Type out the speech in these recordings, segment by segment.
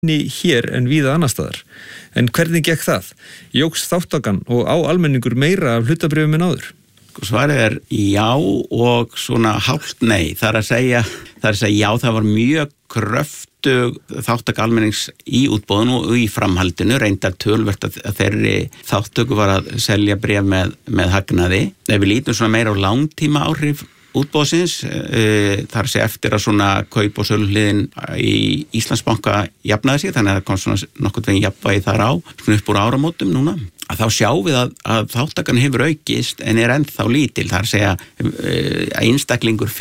hér en víða annar staðar. En hvernig gekk það? Jókst þáttakan og á almenningur meira af hlutabréfum en áður? Svarið já og svona hálft nei. Það er að segja já, það var mjög kröftug þáttaka almennings í útboðinu og í framhaldinu, reyndar töluvert að þeirri þáttöku var að selja bréf með hagnaði. Ef við lítum svona meira á langtíma áhrif útboðsins, þar sé eftir að svona kaup- og söluhliðin í Íslandsbanka jafnaði sig, þannig að það kom svona nokkurn veginn jafnvægi þar á, svona upp úr áramótum núna. Að þá sjáum við að þáttakan hefur aukist en er ennþá lítil, þar segja einstaklingur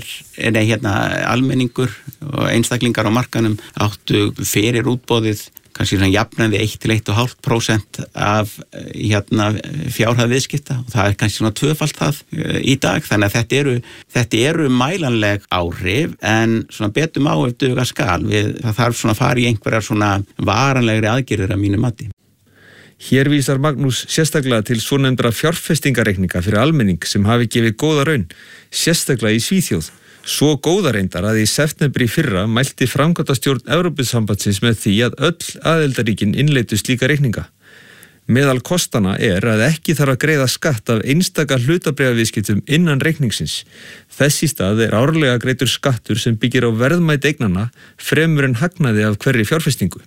almenningur og einstaklingar á markanum áttu fyrir útboðið kannski svona jafnaði 1-1,5% af fjárhæð viðskipta og það er kannski svona tvöfalt það í dag, þannig að þetta eru mælanleg áhrif en svona betum á ef duga skal, það þarf svona að fara í einhverjar svona varanlegri aðgerðir að mínu mati. Hér vísar Magnús sérstaklega til svonefndra fjárfestingareikninga fyrir almenning sem hafi gefið góða raun, sérstaklega í Svíþjóð. Svo góða reyndar að í september í fyrra mælti framkvæmdastjórn Evrópusambandsins með því að öll aðildarríkin innleitu slíka reikninga. Meðal kostana er að ekki þarf að greiða skatt af einstaka hlutabréfaviðskiptum innan reikningsins. Þess í stað er árlega greiddur skattur sem byggir á verðmæti eignanna fremur en hagnaði af hverri fjárfestingu.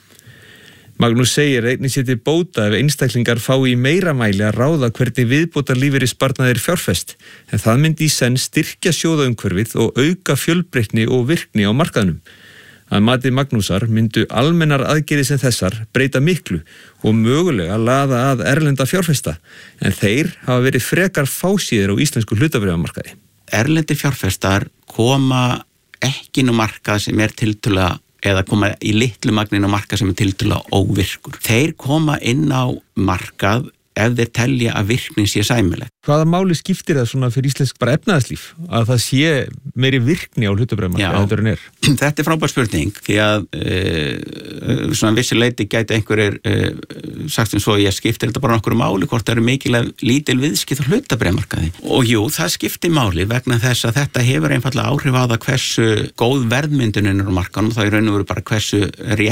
Magnús segir einnig sé til bóta ef einstaklingar fái í meira mæli að ráða hvernig viðbótar lífeyrissparnaðir fjárfest, en það myndi í senn styrkja sjóðaumhverfið og auka fjölbreytni og virkni á markaðnum. Að mati Magnúsar myndu almennar aðgerðir sem þessar breyta miklu og mögulega laða að erlenda fjárfesta, en þeir hafa verið frekar fásíðir á íslensku hlutabréfamarkaði. Erlendi fjárfestar koma ekki inn á markað sem er tiltölulega eða koma í litlu magnin á markað sem er tiltölulega óvirkur. Þeir koma inn á markað ef þeir telja að virknin sé sæmileg. Hvaða máli skiptir það svona fyrir íslensk bara efnahagslíf að það sé meiri virkni á hlutabréfamarkaði heldur en er? Þetta er frábær spurning því að svona vissi leyti gæti einhverjir sagt svo ég skiptir þetta bara nokkur máli hvort það eru mikilvæg lítil viðskipt á hlutabréfamarkaði. Og jú, það skiptir máli vegna þess að þetta hefur einfaldlega áhrif á það hversu góð verðmyndunin er á markaðnum, það er raun og veru bara hversu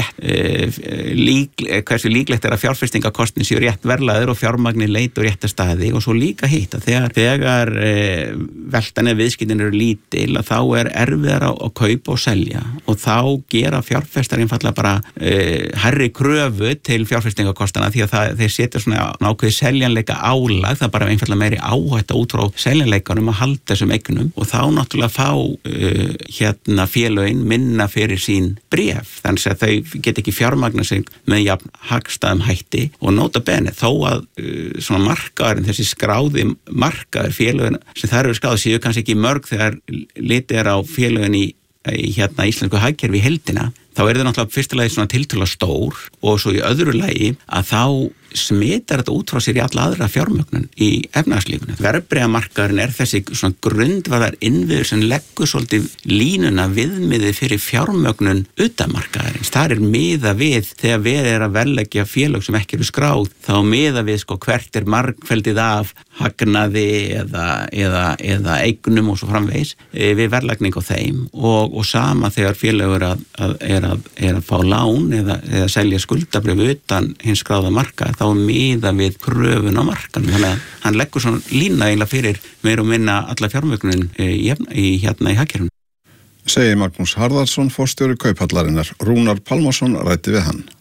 líklegt er að fjárfestingakostin séu rétt verðlagðir og fjármagni leit og rétta staði og svo líka hitt að þegar veltan eða viðskiptin eru lítil að þá er erfiðara að kaupa og selja og þá gera fjárfestar einfaldlega bara hærri kröfu til fjárfestingakostana því að þeir setja svona ákveði seljanleika álag, það er bara einfaldlega meiri áhætta út frá seljanleikanum að halda þessum eignum og þá náttúrulega fá félögin minna fyrir sín bréf, þannig að þau get ekki fjármagna sig með jafn hagstæðum hætti og nota bene þó að svona markaðurinn, þessi skráði markaður félögin sem þær eru skráð séu kannski ekki mörg þegar litið er á félögin í íslensku hagkerfi í heildina, þá er það náttúrulega fyrstulega svona tiltölulega stór og svo í öðru lagi að þá smitar þetta út frá sér í alla aðra fjármögnun í efnahagslífinu. Verðbréfamarkaðurinn er þessi svona grundvaðar innviður sem leggur svolítið línuna viðmiði fyrir fjármögnun utan markaðarins. Það er miða við þegar við er að verðleggja félög sem ekki eru skráð, þá miða við hvert er margfeldið af hagnaði eða eignum og svo framvegis við verðlagning á þeim og sama þegar félög er að fá lán eða selja skuldabréf utan hins skráða markað þá miða við kröfun á markanum. Þannig að hann leggur svona lína eiginlega fyrir meira og minna alla fjármögnunin í hagkerfinu. Segir Magnús Harðarsson, forstjóri Kauphallarinnar. Rúnar Pálmason ræddi við hann.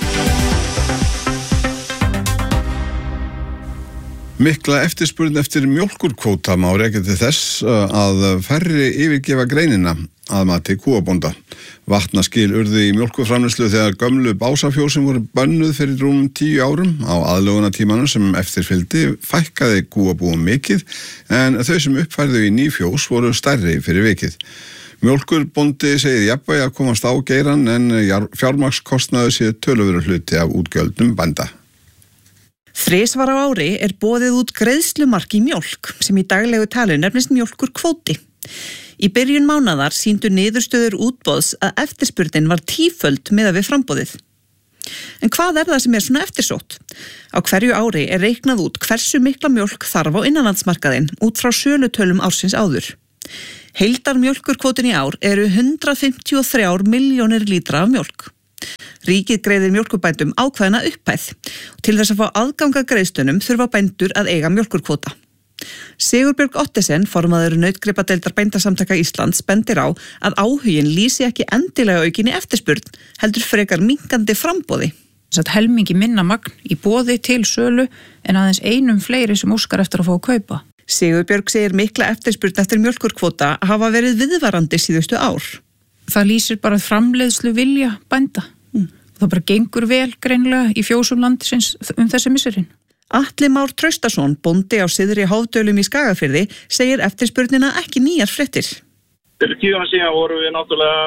Mikla eftirspurn eftir mjólkurkvóta má rekja til þess að færri yfirgefa greinina að mati kúabónda. Vatnaskil urðu í mjólkurframleiðslu þegar gömlu básafjósin voru bönnuð fyrir rúmum 10 árum. Á aðlögunartímanum sem eftir fylgdi fækkaði kúabúum mikið en þau sem uppfærðu í ný fjós voru stærri fyrir vikið. Mjólkurbóndi segir jafnvægi að komast á geirann en fjármagnskostnaður sé töluverður hluti af útgjöldum bænda. Þrisvar á ári er boðið út greiðslumark í mjólk sem í daglegu tali nefnist mjólkurkvóti. Í byrjun mánaðar sýndu niðurstöður útboðs að eftirspurnin var 10-föld miðað við framboðið. En hvað er það sem er svona eftirsótt? Á hverju ári er reiknað út hversu mikla mjólk þarf á innanlandsmarkaðinn út frá sölutölum ársins áður. Heildarmjólkurkvótin í ár eru 153 milljónir lítra af mjólk. Ríkið greiðir mjólkurbændum ákveðna upphæð. Til þess að fá aðgang að greiðslunum þurfa bændur að eiga mjólkurkvóta. Sigurbjörg Ottesen, formaður nautgripadeildar Bændasamtaka Íslands, bendir á að áhuginn lýsi ekki endilega aukinni eftirspurn, heldur frekar minnkandi framboði. Helmingi minna magn í boði til sölu en aðeins einum fleiri sem óskar eftir að fá að kaupa. Sigurbjörg segir mikla eftirspurn eftir mjólkurkvóta hafa verið viðvarandi síðustu ár. Það lýsir bara framleiðslu vilja bænda. Það bara gengur vel greinilega í fjósum landsins þessi misserinn. Atli Már Traustason, bóndi á Syðri Háfdölum í Skagafirði, segir eftirspurnina ekki nýjar fréttir. Fyrir 10 ára síðan vorum við náttúrulega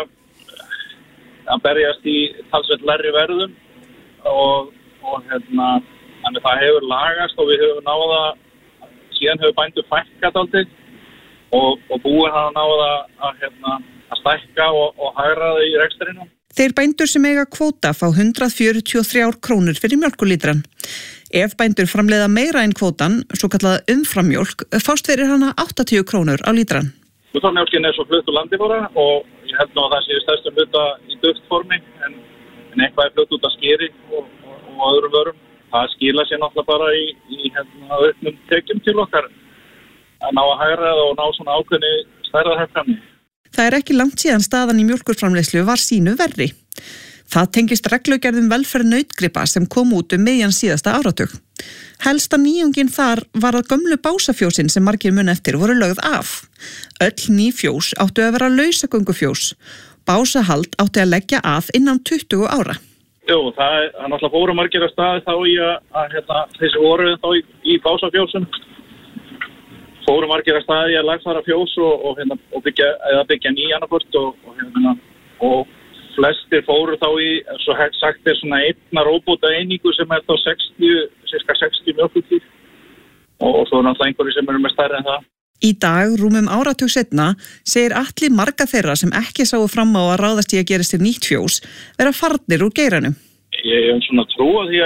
að berjast í talsvert lægri verðum og þannig það hefur lagast og við höfum náða, síðan hefur bændur fækkað dálítið og búið hafa náða að stækka og hagræða í rekstrinum. Þeir bændur sem eiga kvóta fá 143 krónur fyrir mjólkurlítran. Ef bændur framleiða meira en kvótan, svo kallaða umframmjólk, fást fyrir hana 80 krónur á lítran. Umframmjólkin svo flutt úr landi bara og ég held nú að það sé stærstum hluta í duftformi en eitthvað flutt út af skeri og öðrum vörum. Það skila sér náttúrulega bara í auknum tekjum til okkar að ná að hagræða og ná svona ákveðni stærðarhagkvæmni. Það ekki langt síðan staðan í mjólkurframleiðslu var sínu verri. Það tengist reglugerðum velferð nautgripa sem kom út miðjan síðasta áratug. Helsta nýjungin þar var að gömlu básafjósin sem margir mun eftir voru lögð af. Öll ný fjós áttu að vera lausagöngufjós. Básahald átti að leggja af innan 20 ára. Jú, það náttúrulega fóru margir að staði þá í að þessi voru þá í básafjósum. Fóru margir að staði að lagfæra fjós og byggja nýjan og flestir fóru þá í, svo sagt svona einna róbóta einingu sem þá cirka 60 mjólkurkýr og svo náttúrulega einhverju sem með stærri en það. Í dag, rúmum áratug seinna, segir Atli marga þeirra sem ekki sáu fram á að ráðast í að gera sér nýtt fjós vera farnir úr geiranum. Ég hef svona trú á því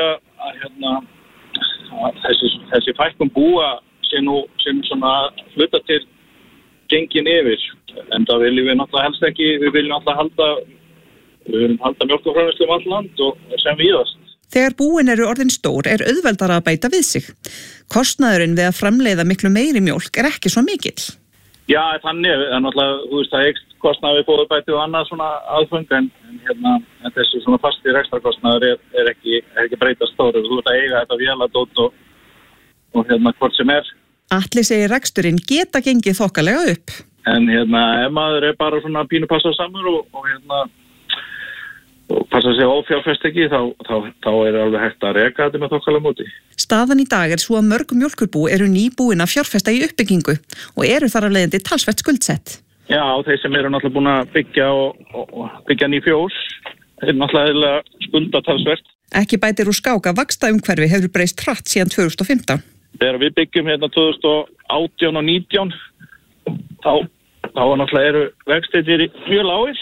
að þessi fækkun búa sem svona hluta til gengin yfir en það viljum við náttúrulega helst ekki, við viljum halda mjólkurframleiðslu allt land og sem víðast. Þegar búin eru orðin stór auðveldara að bæta við sig. Kostnaðurinn við að framleiða miklu meiri mjólk ekki svo mikill. Já, þannig, en náttúrulega, það eykst kostnaður við fóðurbæti og annað svona aðföng en þessi svona fasti rekstrarkostnaður er ekki breytast stór. Þú ert að eiga þetta véladót og hvort sem er. Atli segir reksturinn geta gengið þokkalega upp. En ef maður bara svona pínu passa samur og passa sig ófjárfest ekki, þá alveg hægt að reka þetta með þokkalega móti. Staðan í dag svo að mörg mjólkurbú eru nýbúin að fjárfesta í uppbyggingu og eru þar af leiðandi talsvert skuldsett. Já, þeir sem eru náttúrulega búin að byggja og byggja ný fjós, eru náttúrulega skulda talsvert. Ekki bætir úr skák að vaxtaumhverfi hefur breyst hratt síðan 2015. Þegar við byggjum 2018 og 19, þá náttúrulega eru vextir mjög lágir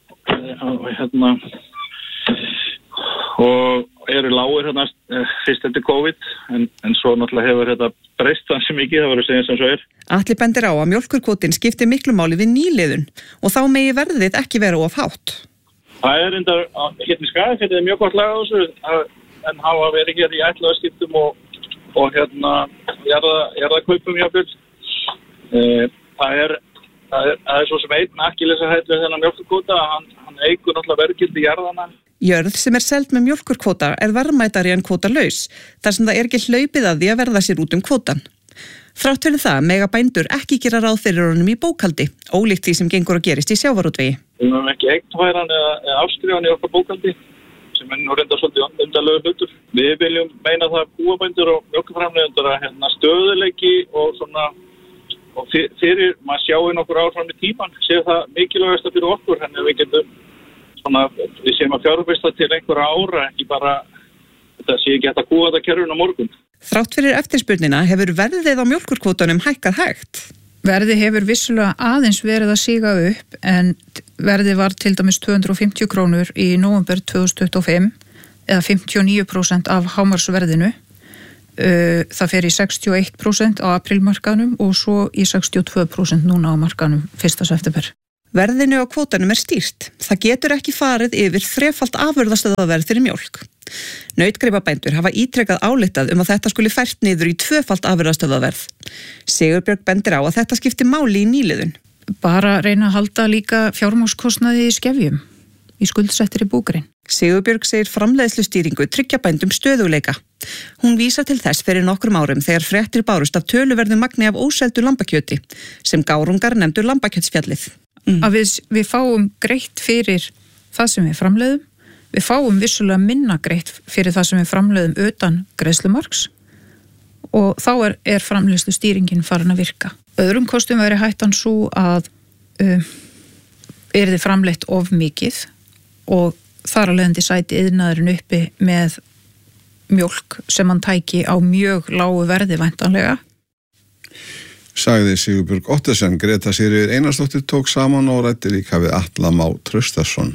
og eru lágir fyrst eftir COVID en svo náttúrulega hefur þetta breyst þannig sem mikið, það verður að segja sem svo er. Atli bendir á að mjólkurkvótinn skiptir miklu máli við nýliðun og þá megi verðið ekki vera of hátt. Það reyndar í Skagafirði mjög gott lag á þessu en hafa verið hér í ætlaðarskiptum og jarðakaupum jafnvel. Það er svo sem einn akkilesarhæll við þennan mjólkurkvóta, hann eykur náttúrulega verðgildi jarðanna. Jörð sem seld með mjólkurkvóta verðmætari en kvótalaus, þar sem það ekki hlaupið að því að verða sér út kvótan. Þrátt fyrir það mega bændur ekki gera ráð fyrir honum í bókhaldi, ólíkt því sem gengur að gerist í sjávarútvegi. Við höfum ekki eignfæran eða afskrifaðan í okkar bókhaldi, sem nú reyndar svolítið undarlegur hlutur. Við viljum meina það kúabændur og mjólkurframleiðendur að stöðuleiki og svona og fyrir maður sjáum nokkur ár fram í tíman séu það mikilvægast fyrir okkur þannig að við getum svona, við séum að fjárfesta til einhverja ára ekki bara, þetta sé ekki hægt að kúa þetta kerfin á morgun. Þrátt fyrir eftirspurnina hefur verðið á mjólkurkvótanum hækkað hægt. Verðið hefur vissulega aðeins verið að síga upp en verðið var til dæmis 250 krónur í nóvember 2025 eða 59% af hámarksverðinu. Það fer í 61% á aprílmarkaðnum og svo í 62% núna á markaðnum 1. september. Verðinu á kvótanum stýrt. Það getur ekki farið yfir 3-falt afurðastöðvaverð fyrir mjólk. Nautgripabændur hafa ítrekað álitað að þetta skuli fært niður í 2-falt afurðastöðvaverð. Sigurbjörg bendir á að þetta skipti máli í nýliðun. Bara reyna að halda líka fjármagnskostnaði í skefjum, í skuldsettir í búgrein. Sigurbjörg segir framleiðslustýringu tryggja bændum stöðugleika. Hún vísar til þess fyrir nokkrum árum þegar fréttir bárust af töluverðu magni af óseldu lambakjöti, sem gárungar nefndu lambakjötsfjallið. Að við fáum greitt fyrir það sem við framleiðum, við fáum vissulega minna greitt fyrir það sem við framleiðum utan greiðslumarks og þá er framleiðslustýringin farin að virka. Öðrum kostum væri hættan svo að yrði framleitt of mikið og þar að leiðandi sæti iðnaðurinn uppi með mjólk sem hann tæki á mjög lágu verði væntanlega. Sagði Sigurbjörg Ottesen. Greta Sigríður Einarsdóttir tók saman og ræddi líka við Atla Má Traustason.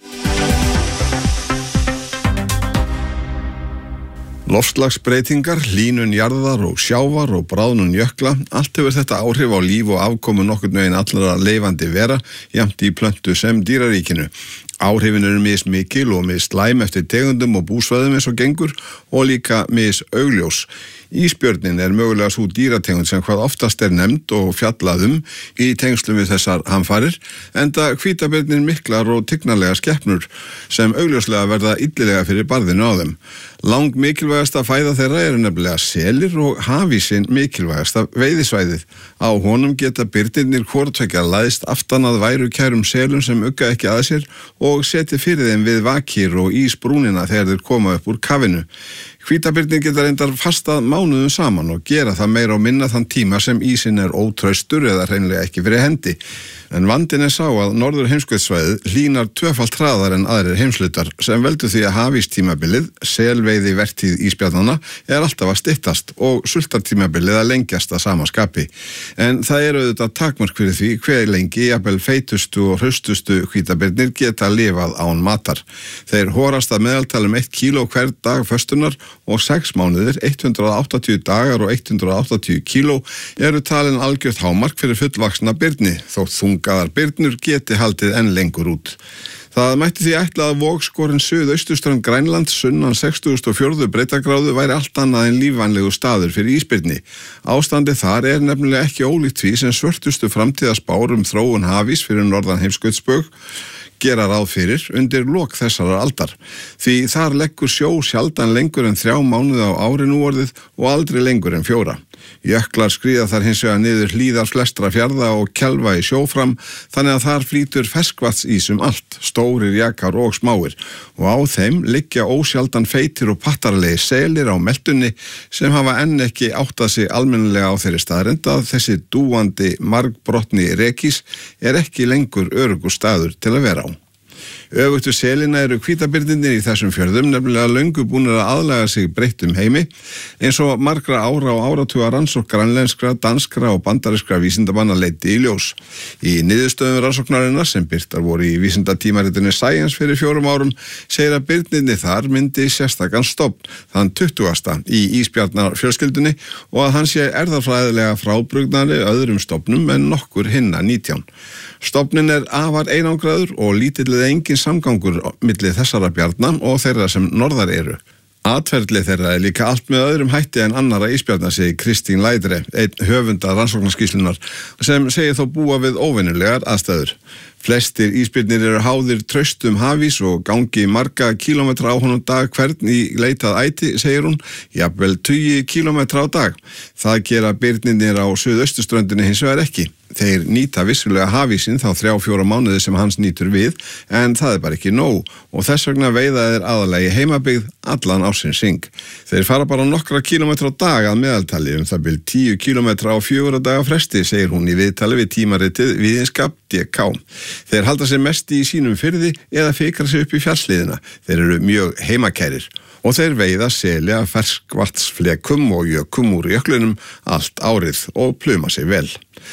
Loftslagsbreytingar, hlýnun jarðar og sjávar og bráðnun jökla, allt hefur þetta áhrif á líf og afkomu nokkurn veginn allra lifandi vera, jafnt í plöntu sem dýraríkinu. Áhrifin eru mismikil og misslæm eftir tegundum og búsvæðum eins og gengur og líka misaugljós. Ísbjörnin er mögulega svo dýrategund sem hvað oftast nefnd og fjallað í tengslum við þessar hamfarir, enda hvítabirnir miklar og tignarlega skepnur sem augljóslega verða illilega fyrir barðinu á þeim. Lang mikilvægasta fæða þeirra eru nefnilega selir og hafísinn mikilvægasta veiðisvæðið. Á honum geta birnirnir hvortvekja læðst aftan að væru kærum selum sem ugga ekki að sér og seti fyrir þeim við vakir og ísbrúnina þegar þeir koma upp úr kafinu. Hvítabirnir geta reyndar fastað mánuðum saman og gera það meira og minna þann tíma sem ísinn er ótraustur eða hreinlega ekki fyrir hendi. En vandinn sá að norður heimskautasvæðið hlýnar 2-falt hraðar en aðrir heimshlutar sem veldur því að hafístímabilið, selveiði vertíð ísbjarnanna, alltaf að styttast og sultartímabilið að lengjast að sama skapi. En það auðvitað takmark fyrir því hve lengi jafnvel feitustu og hraustustu hvítabirnir geta lifað án matar. Þeir horast að meðaltali 1 kíló hver dag föstunar og 6 mánuðir, 180 dagar og 180 kíló eru talin algjört hámark fyrir fullvaxna birni, þótt þungaðar birnur geti haldið enn lengur út. Það mætti því ætla að vogskorinn suðausturströnd Grænlands sunnan 64. breiddargráðu væri allt annað en lífvænlegu staður fyrir ísbirni. Ástandið þar nefnilega ekki ólíkt því sem svörtustu framtíðarspár þróun hafís fyrir norðan heimskautsbaug gera ráð fyrir undir lok þessarar aldar. Því þar leggur sjó sjaldan lengur en 3 mánuði á ári núorðið og aldrei lengur en 4. Jöklar skríða þar hins vegar niður hlíðar flestra fjarða og kelfa í sjófram, þannig að þar flýtur ferskvatsís allt, stórir jakar og smáir, og á þeim liggja ósjaldan feitir og pattarlegi selir á meltunni sem hafa enn ekki áttað sig almennilega á þeirri staðreynd að þessi dúandi margbrotni rekís ekki lengur öruggur staður til að vera á. Öfugt við selina eru hvítabirnirnir í þessum fjörðum nefnilega löngu búnir að aðlaga sig breyttum heimi eins og margra ára og áratuga rannsókn grænlenskra, danskra og bandarískra vísindamanna leiddi í ljós. Í niðurstöðum rannsóknarinnar sem birtar voru í vísindatímaritinu Science fyrir 4 árum segir að birnirnir þar myndi sérstakan stofn þann 20. í ísbjarnarfjölskyldunni og að hann sé erfðafræðilega frábrugðnari öðrum stofnum en nokkur hinna 19. Stofnin afar einangraður og lítill eða engin samgangur milli þessara bjarna og þeirra sem norðar eru. Atferðli þeirra líka allt með öðrum hætti en annara ísbjarna, segir Kristín Lædre, einn höfunda rannsóknarskýrslunnar, sem segir þó búa við óvenjulegar aðstæður. Flestir ísbirnir eru háðir traustum hafís og gangi marga kílómetra á honum dag hvern í leitað æti, segir hún, jafnvel 20 kílómetra á dag. Það gera birnirnir á suðausturströndinni hins vegar ekki. Þeir nýta vissulega hafísinn þá 3-4 mánuði sem hans nýtur við, en það bara ekki nóg og þess vegna veiða þeir aðallega í heimabyggð allan ársins hring. Þeir fara bara nokkra kílómetra á dag að meðaltali, það bil 10 kílómetra á 4 daga fresti, segir hún í viðtali við tímaritið Viðinskap DK. Þeir halda sig mest í sínum firði eða fikra sig upp í fjallsliðina. Þeir eru mjög heimakærir og þeir veiða seli af ferskvatsflekum og jökum úr jöklunum allt árið og pluma sig vel. Rannsaka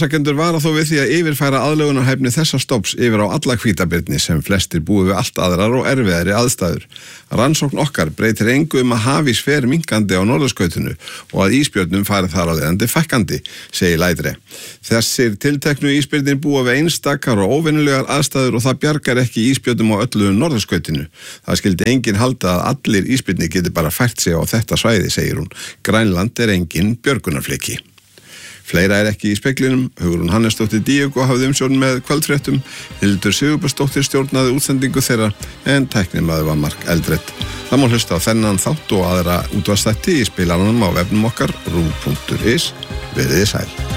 Rannsakendur vara þó við því að yfirfæra aðlögunarhæfni þessa stofns yfir á alla hvítabirni sem flestir búi við allt aðrar og erfiðari aðstæður. Rannsókn okkar breytir engu að hafís fer minkandi á norðurskautinu og að ísbjörnum fari þar á leiðandi fækkandi, segir Lædre. Þessir tilteknu ísbjörnir búa við einstakar og óvenjulegar aðstæður og það bjargar ekki ísbjörnum á öllu norðurskautinu. Það skildi enginn halda að allir ísbjörnir geti bara fært sig á þetta svæði, segir hún. Grænland engin björgunarfleki. Fleira ekki í speklinum. Hugrún Hannesdóttir Diego hafði umsjón með kvöldfréttum. Hildur Sigurbjörnsdóttir stjórnaði útsendingu þeirra en tæknimaður var Mark Eldred. Það má hlusta á þennan þátt og aðra útvarpsþætti í spilaranum á vefnum okkar ruv.is. Veriði sæl.